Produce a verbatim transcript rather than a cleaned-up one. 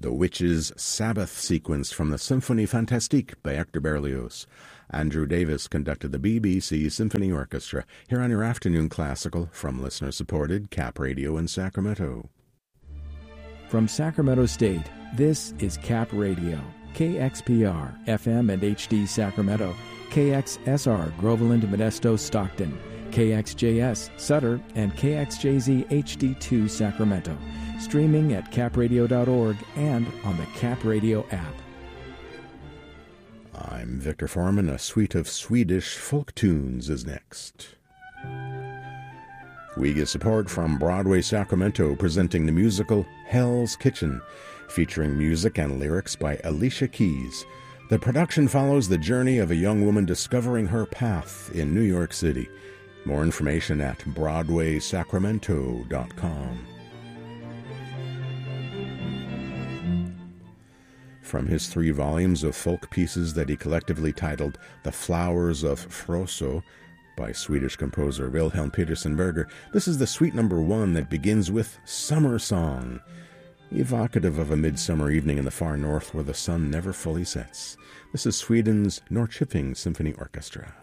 The Witches' Sabbath sequence from the Symphonie Fantastique by Hector Berlioz. Andrew Davis conducted the B B C Symphony Orchestra here on your afternoon classical from listener-supported Cap Radio in Sacramento. From Sacramento State, this is Cap Radio, K X P R, F M and H D Sacramento, K X S R Groveland, Modesto, Stockton, K X J S Sutter, and K X J Z H D two Sacramento. Streaming at cap radio dot org and on the Cap Radio app. I'm Victor Foreman. A suite of Swedish folk tunes is next. We get support from Broadway Sacramento, presenting the musical Hell's Kitchen, featuring music and lyrics by Alicia Keys. The production follows the journey of a young woman discovering her path in New York City. More information at broadway sacramento dot com. From his three volumes of folk pieces that he collectively titled The Flowers of Frosso by Swedish composer Wilhelm Petersen Berger, this is the suite number one that begins with Summer Song, evocative of a midsummer evening in the far north where the sun never fully sets. This is Sweden's Norrköping Symphony Orchestra.